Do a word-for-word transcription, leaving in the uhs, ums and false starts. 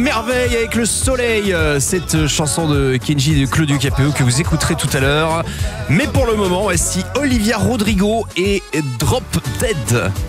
merveille avec le soleil, cette chanson de Kenji et de Claudio Capéo que vous écouterez tout à l'heure. Mais pour le moment, voici Olivia Rodrigo et Drop Dead.